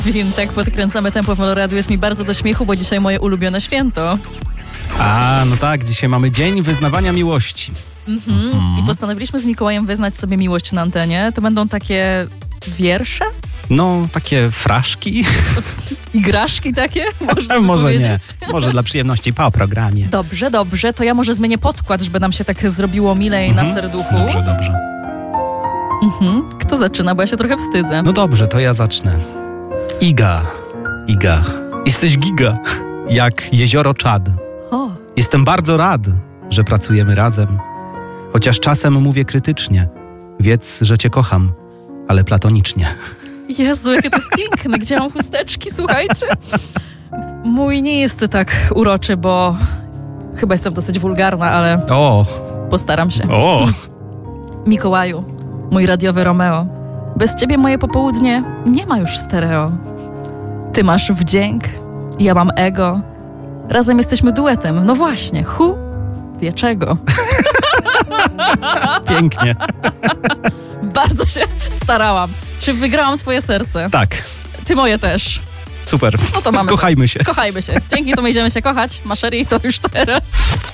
Tak podkręcamy tempo w Meloradiu. Jest mi bardzo do śmiechu, bo dzisiaj moje ulubione święto. No tak, dzisiaj mamy Dzień Wyznawania Miłości. I postanowiliśmy z Mikołajem wyznać sobie miłość na antenie. To będą takie wiersze? No, takie fraszki. Igraszki takie? Może nie. Może dla przyjemności po programie. Dobrze. To ja może zmienię podkład, żeby nam się tak zrobiło milej na serduchu. Dobrze. Kto zaczyna? Bo ja się trochę wstydzę. No dobrze, to ja zacznę. Iga. Jesteś giga, jak jezioro Czad. Jestem bardzo rad, że pracujemy razem. Chociaż czasem mówię krytycznie. Wiedz, że cię kocham, ale platonicznie. Jezu, jakie to jest piękne. Gdzie mam chusteczki, słuchajcie? Mój nie jest tak uroczy, bo chyba jestem dosyć wulgarna, ale postaram się. Mikołaju, mój radiowy Romeo, bez ciebie moje popołudnie nie ma już stereo. Ty masz wdzięk, ja mam ego. Razem jesteśmy duetem. No właśnie, wie czego. Pięknie. Bardzo się starałam. Czy wygrałam twoje serce? Tak. Ty moje też. Super. No to mamy. Kochajmy się. Dzięki, to my idziemy się kochać. Maszerii to już teraz.